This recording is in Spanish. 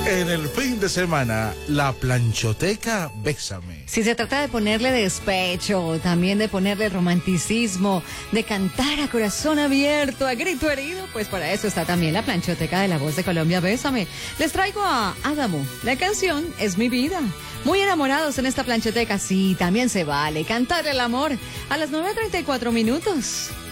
En el fin de semana, la planchoteca Bésame. Si se trata de ponerle despecho, también de ponerle romanticismo, de cantar a corazón abierto, a grito herido, pues para eso está también la planchoteca de La Voz de Colombia Bésame. Les traigo a Adamo. La canción Es mi vida. Muy enamorados en esta planchoteca, sí, también se vale cantar el amor a las 9:34 minutos.